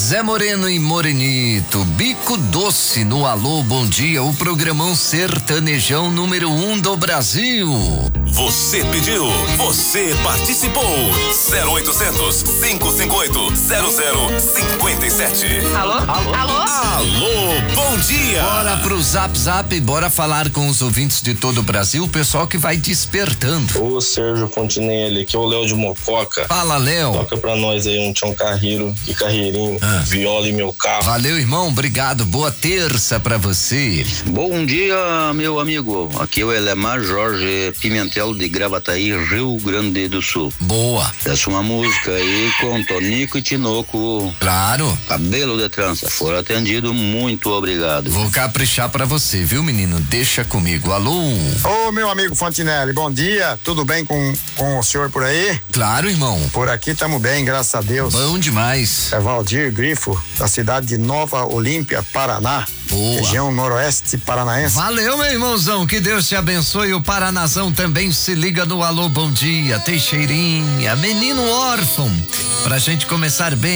Zé Moreno e Morenito, Bico Doce no Alô Bom Dia, o programão sertanejão número 1 do Brasil. Você pediu, você participou. 0800 558 0057. Alô? Alô? Alô? Alô, bom dia. Bora pro Zap Zap, bora falar com os ouvintes de todo o Brasil, o pessoal que vai despertando. Ô Sérgio Fontinelli, aqui é o Léo de Mococa. Fala, Léo. Toca pra nós aí um Tião Carreiro e Carreirinho, Viola e Meu Carro. Valeu, irmão, obrigado, boa terça pra você. Bom dia, meu amigo, aqui é o Elemar Jorge Pimentel de Gravataí, Rio Grande do Sul. Boa. Peço uma música aí com Tonico e Tinoco. Claro. Cabelo de trança, for atendido, muito obrigado. Vou caprichar pra você, viu, menino? Deixa comigo. Alô? Ô, meu amigo Fontinelli, bom dia, tudo bem com o senhor por aí? Claro, irmão. Por aqui estamos bem, graças a Deus. Bom demais. É Valdir Grifo, da cidade de Nova Olímpia, Paraná. Boa. Região noroeste paranaense. Valeu, meu irmãozão, que Deus te abençoe. O Paranazão também se liga no Alô Bom Dia. Teixeirinha, menino órfão, pra gente começar bem.